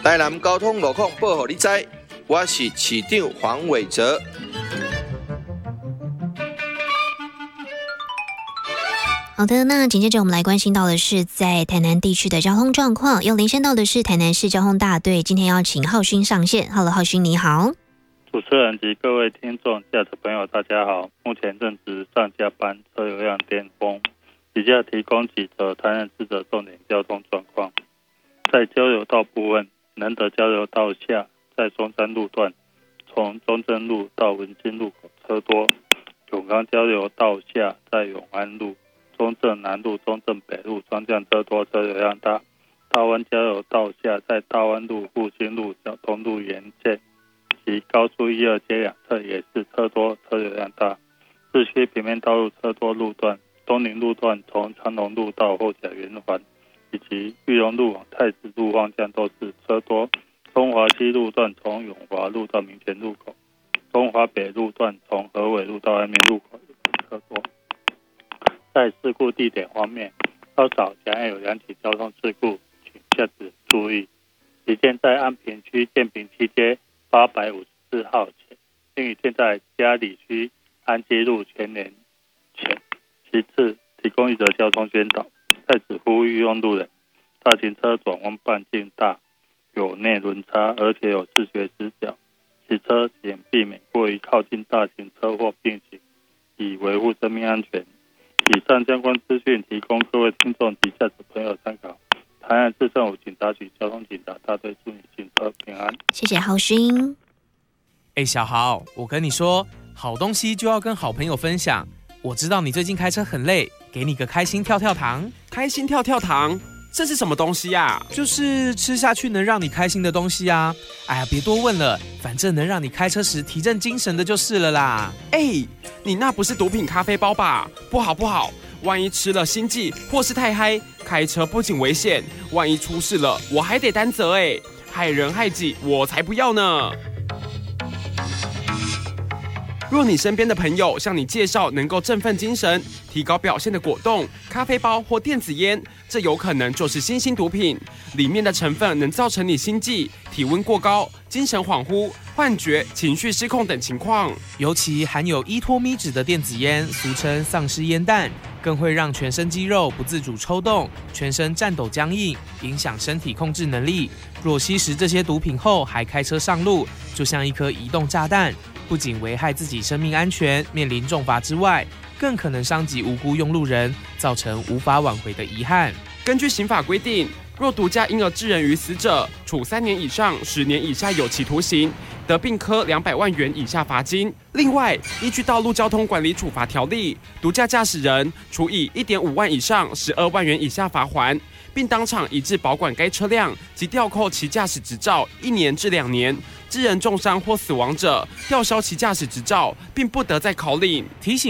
台南交通路况报给你知，我是市长黄伟哲。 好的，那紧接着我们来关心到的是在台南地区的交通状况，要连线到的是台南市交通大队，今天要请浩勋上线。Hello， 浩勋你好。 主持人及各位听众、驾驶朋友，大家好。目前正值上下班车流量巅峰，以下提供几则台南市的重点交通状况。在交流道部分，仁德交流道下，在松山路段，从中正路到文心路口车多；永康交流道下，在永安路、中正南路、中正北路双向车多，车流量大。大湾交流道下，在大湾路、复兴路、小东路沿线及高速1、2街两侧也是车多，车流量大。市区平面道路车多路段，东宁路段从长隆路到后甲圆环，以及裕隆路往太子路方向都是车多。中华西路段从永华路到民权路口，中华北路段从和伟路到安民路口也是车多。在事故地点方面，稍早前有2起交通事故，请驾驶注意。一件在安平区建平七街854号前，另一件在嘉里区安基路全联前。其次，提供一则交通宣导，在此呼吁用路人，大型车转弯半径大，有内轮差，而且有视觉死角，骑车请避免过于靠近大型车或并行，以维护生命安全。以上相关资讯提供各位听众及驾驶朋友参考。台南市政府警察局交通警察大队祝你行车平安。 谢谢浩勋。 小豪，我跟你说，好东西就要跟好朋友分享。我知道你最近开车很累，给你个开心跳跳糖。 开心跳跳糖，这是什么东西啊？ 就是吃下去能让你开心的东西啊。哎呀，别多问了，反正能让你开车时提振精神的就是了啦。 你那不是毒品咖啡包吧？不好不好，万一吃了心悸或是太嗨，开车不仅危险，万一出事了我还得担责害人害己我才不要呢。若你身边的朋友向你介绍能够振奋精神、提高表现的果冻、咖啡包或电子烟，这有可能就是新兴毒品，里面的成分能造成你心悸、体温过高、精神恍惚、幻觉、情绪失控等情况。 尤其含有依托咪酯的电子烟，俗称丧尸烟弹，更会让全身肌肉不自主抽动，全身颤抖僵硬，影响身体控制能力。若吸食这些毒品后还开车上路，就像一颗移动炸弹，不仅危害自己生命安全，面临重罚之外，更可能伤及无辜用路人，造成无法挽回的遗憾。 根据刑法规定，若毒驾因而致人于死者，处3年以上10年以下有期徒刑，得并科200万元以下罚金。另外，依据《道路交通管理处罚条例》，毒驾驾驶人处以1.5万以上12万元以下罚锾，并当场移至保管该车辆及吊扣其驾驶执照1年至2年。致人重伤或死亡者，吊销其驾驶执照，并不得再考领。 提醒